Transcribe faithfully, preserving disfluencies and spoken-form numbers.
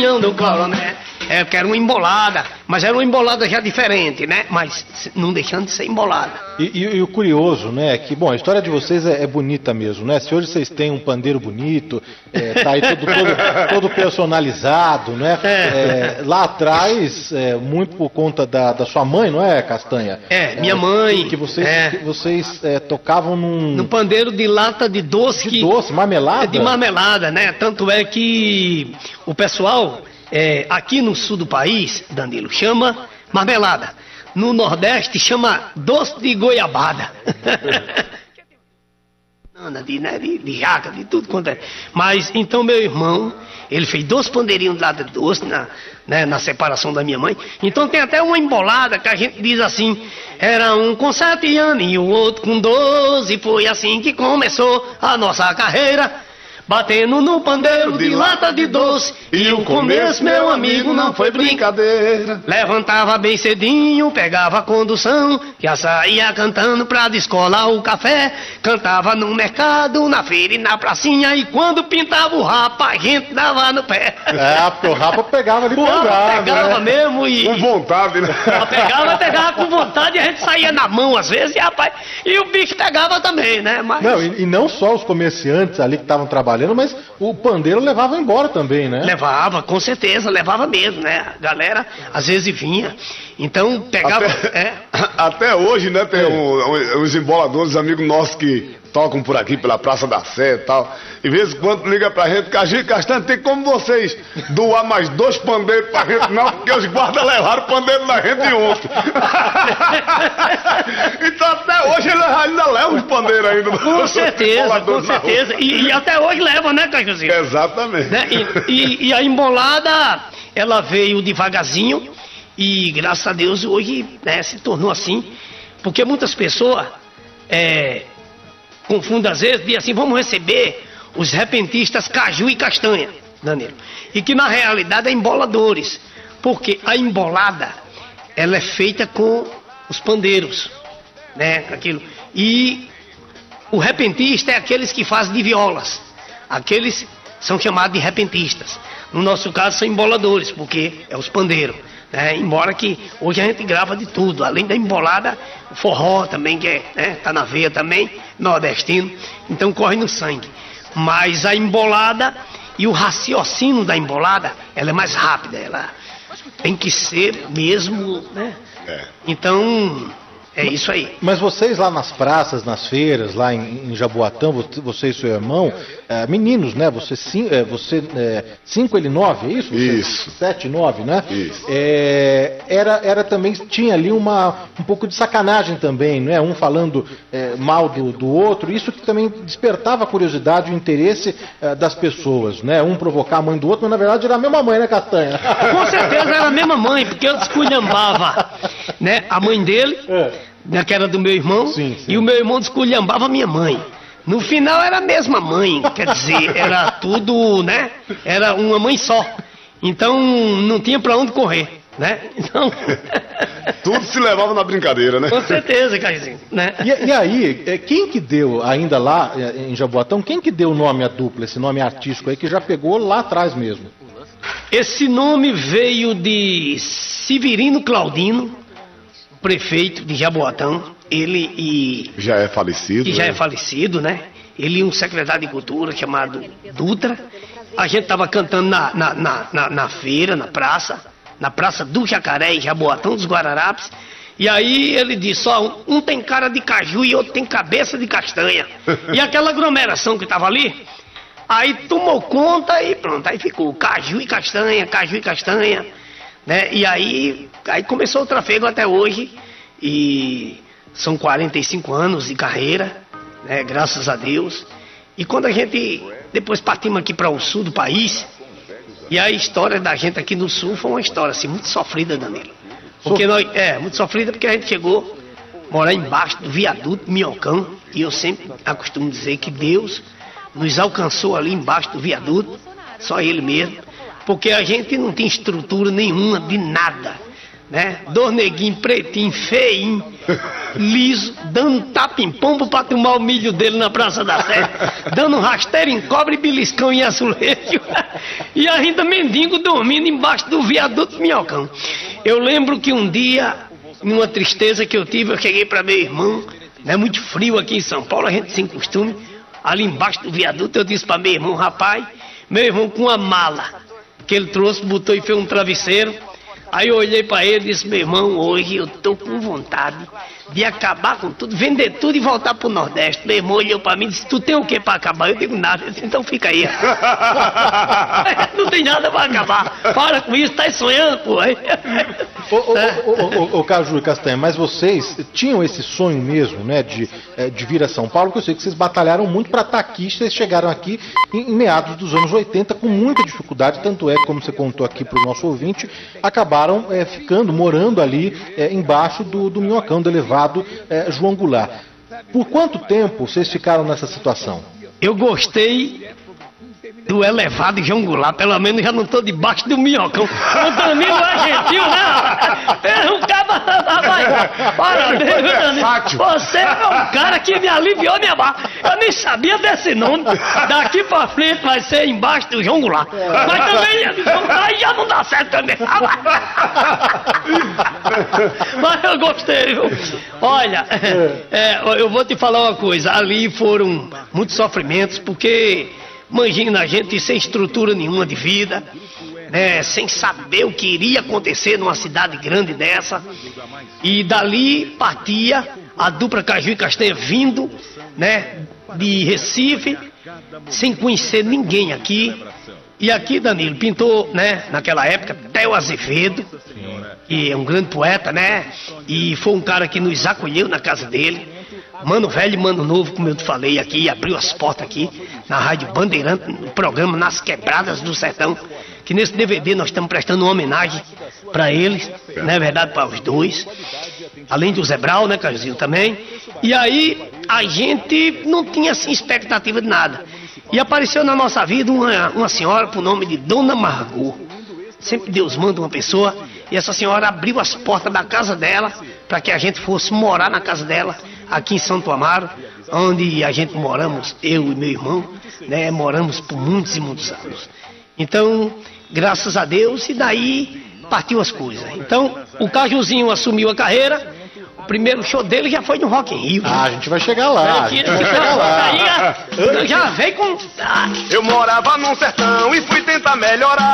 Pinhão do Coronel. É, que era uma embolada, mas era uma embolada já diferente, né? Mas não deixando de ser embolada. E, e, e o curioso, né, é que, bom, a história de vocês é, é bonita mesmo, né? Se hoje vocês têm um pandeiro bonito, é, tá aí todo, todo, todo personalizado, né? É, lá atrás, é, muito por conta da, da sua mãe, não é, Castanha? É, minha mãe. Que vocês, é. que vocês é, tocavam num... Num pandeiro de lata de doce. De que, doce, marmelada? De marmelada, né? Tanto é que o pessoal... É, aqui no sul do país, Danilo, chama marmelada. No Nordeste chama doce de goiabada. de, né, de, de jaca, de tudo quanto é. Mas então meu irmão, ele fez dois pandeirinhos de lata de doce na, né, na separação da minha mãe. Então tem até uma embolada que a gente diz assim: era um com sete anos e o outro com doze. Foi assim que começou a nossa carreira. Batendo no pandeiro de lata de doce. E o começo, meu amigo, não foi brincadeira. Levantava bem cedinho, pegava a condução, já saía cantando pra descolar o café. Cantava no mercado, na feira e na pracinha. E quando pintava o rapa, a gente dava no pé. É, porque o rapa pegava ali. O rapa pegava, né? Mesmo e... Com vontade, né? Pegava, pegava com vontade e a gente saía na mão às vezes, e rapaz, e o bicho pegava também, né? Mas... Não, e, e não só os comerciantes ali que estavam trabalhando, mas o pandeiro levava embora também, né? Levava, com certeza, levava mesmo, né? A galera às vezes vinha, então pegava... Até, é. até hoje, né, tem um, uns emboladores, amigos nossos que tocam por aqui, pela Praça da Sé e tal. E de vez em quando liga pra gente, Caxi Castanha, tem como vocês doar mais dois pandeiros pra gente? Não, porque os guardas levaram o pandeiro da gente ontem. Então até hoje ele ainda leva os pandeiros ainda. Com certeza, com certeza. E, e até hoje leva, né, Caxi? Exatamente. Né? E, e, e a embolada, ela veio devagarzinho e, graças a Deus, hoje, né, se tornou assim. Porque muitas pessoas... É, confundo às vezes, diz assim: vamos receber os repentistas caju e castanha, Danilo. E que na realidade é emboladores, porque a embolada, ela é feita com os pandeiros, né, aquilo. E o repentista é aqueles que fazem de violas, aqueles são chamados de repentistas. No nosso caso são emboladores, porque é os pandeiros. É, embora que hoje a gente grava de tudo, além da embolada, o forró também, que é, né, tá na veia também, nordestino, então corre no sangue. Mas a embolada e o raciocínio da embolada, ela é mais rápida, ela tem que ser mesmo, né? É. Então, é isso aí. Mas vocês lá nas praças, nas feiras, lá em, em Jaboatão, você e seu irmão, é, meninos, né? Você, sim, é, você é, cinco, ele nove, é isso? Isso. Você, sete, nove, né? Isso. É, era, era também, tinha ali uma, um pouco de sacanagem também, né? Um falando é, mal do, do outro, isso que também despertava a curiosidade, o interesse é, das pessoas, né? Um provocar a mãe do outro, mas na verdade era a mesma mãe, né, Castanha? Com certeza era a mesma mãe, porque eu desculhambava, né, a mãe dele, é. que era do meu irmão, sim, sim. E o meu irmão desculhambava a minha mãe. No final era a mesma mãe, quer dizer, era tudo, né? Era uma mãe só. Então não tinha pra onde correr, né? Então... Tudo se levava na brincadeira, né? Com certeza, Caizinho, né? E, e aí, quem que deu, ainda lá em Jaboatão, quem que deu o nome à dupla, esse nome artístico aí, que já pegou lá atrás mesmo? Esse nome veio de Severino Claudino, prefeito de Jaboatão. Ele e... Já é falecido. Que né? já é falecido, né? Ele e um secretário de cultura chamado Dutra. A gente tava cantando na, na, na, na, na feira, na praça, na Praça do Jacaré, em Jaboatão dos Guararapes. E aí ele disse: ó, um tem cara de caju e outro tem cabeça de castanha. E aquela aglomeração que tava ali, aí tomou conta e pronto, aí ficou caju e castanha, caju e castanha, né? E aí, aí começou o trafego até hoje, e são quarenta e cinco anos de carreira, né? Graças a Deus. E quando a gente, depois partimos aqui para o sul do país, e a história da gente aqui no sul foi uma história assim, muito sofrida, Danilo. Porque nós, é, muito sofrida porque a gente chegou a morar embaixo do viaduto Minhocão, e eu sempre acostumo dizer que Deus nos alcançou ali embaixo do viaduto, só Ele mesmo, porque a gente não tinha estrutura nenhuma de nada, né? Dois neguinhos pretinhos, feinhos, liso, dando tapa em pombo pra tomar o milho dele na Praça da Sé, dando rasteiro em cobre, beliscão em azulejo, e ainda mendigo dormindo embaixo do viaduto Minhocão. Eu lembro que um dia, numa tristeza que eu tive, eu cheguei pra meu irmão, né? Muito frio aqui em São Paulo, a gente sem costume, ali embaixo do viaduto, eu disse pra meu irmão, rapaz, meu irmão com uma mala que ele trouxe, botou e fez um travesseiro. Aí eu olhei pra ele e disse, meu irmão, hoje eu tô com vontade de acabar com tudo, vender tudo e voltar pro Nordeste. Meu irmão olhou pra mim e disse, tu tem o que pra acabar? Eu digo, nada. Ele disse, então fica aí. Não tem nada pra acabar. Para com isso, tá sonhando, pô. Ô, ô, ô, ô, ô, Caju e Castanha, mas vocês tinham esse sonho mesmo, né, de, de vir a São Paulo, porque eu sei que vocês batalharam muito para estar aqui, vocês chegaram aqui em, em meados dos anos oitenta com muita dificuldade, tanto é, como você contou aqui para o nosso ouvinte, acabaram é, ficando, morando ali é, embaixo do, do Minhocão, do elevado é, João Goulart. Por quanto tempo vocês ficaram nessa situação? Eu gostei do elevado João Goulart, pelo menos já não estou debaixo do Minhocão. O Danilo é gentil, né? É um cara... Parabéns, meu Danilo. Você é um cara que me aliviou minha barra. Eu nem sabia desse nome. Daqui pra frente vai ser embaixo do João Goulart. Mas também, aí já não dá certo também. Mas eu gostei, viu? Olha, é, eu vou te falar uma coisa. Ali foram muitos sofrimentos, porque... Imagina a gente sem estrutura nenhuma de vida, né, sem saber o que iria acontecer numa cidade grande dessa. E dali partia a dupla Caju e Castanha vindo, né, de Recife, sem conhecer ninguém aqui. E aqui, Danilo, pintou, né, naquela época, Theo Azevedo, que é um grande poeta, né? E foi um cara que nos acolheu na casa dele. Mano velho e mano novo, como eu te falei aqui, abriu as portas aqui na Rádio Bandeirante, no programa Nas Quebradas do Sertão, que nesse D V D nós estamos prestando uma homenagem para eles, não é verdade, para os dois, além do Zé Brau, né, Cajuzinho, também. E aí a gente não tinha assim expectativa de nada. E apareceu na nossa vida uma, uma senhora por nome de Dona Margot. Sempre Deus manda uma pessoa, e essa senhora abriu as portas da casa dela para que a gente fosse morar na casa dela, aqui em Santo Amaro, onde a gente moramos, eu e meu irmão, né, moramos por muitos e muitos anos. Então, graças a Deus, e daí partiu as coisas. Então, o Cajuzinho assumiu a carreira. O primeiro show dele já foi no Rock in Rio. Ah, a gente vai chegar lá. A gente vai chegar lá. Aí já, já veio com... Eu morava num sertão e fui tentar melhorar.